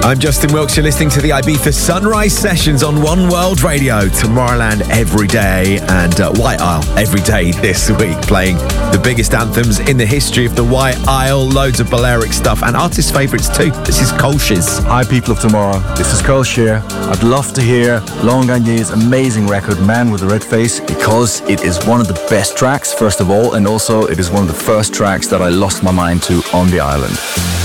I'm Justin Wilkes. You're listening to the Ibiza Sunrise Sessions on One World Radio. Tomorrowland every day and White Isle every day this week, playing the biggest anthems in the history of the White Isle. Loads of Balearic stuff and artist favourites too. This is Cole Shiz. Hi people of tomorrow, this is Cole Shear. I'd love to hear Laurent Garnier's amazing record Man with a Red Face, because it is one of the best tracks, first of all, and also it is one of the first tracks that I lost my mind to on the island.